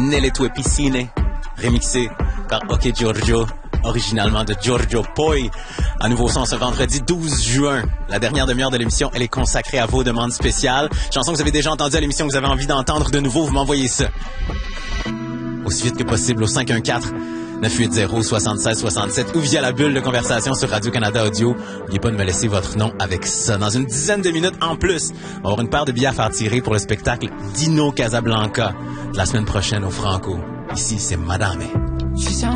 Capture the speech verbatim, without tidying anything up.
Nelle tue piscine, remixé par Ok Giorgio, originalement de Giorgio Poi. Un nouveau son ce vendredi douze juin. La dernière demi-heure de l'émission, elle est consacrée à vos demandes spéciales. Chanson que vous avez déjà entendue à l'émission, que vous avez envie d'entendre de nouveau, vous m'envoyez ça. Aussi vite que possible au cinq un quatre, neuf huit zéro, six six six sept ou via la bulle de conversation sur Radio-Canada Audio. N'oubliez pas de me laisser votre nom avec ça. Dans une dizaine de minutes en plus, on va avoir une paire de billets à faire tirer pour le spectacle Dino Casablanca de la semaine prochaine au Franco. Ici, c'est Madame.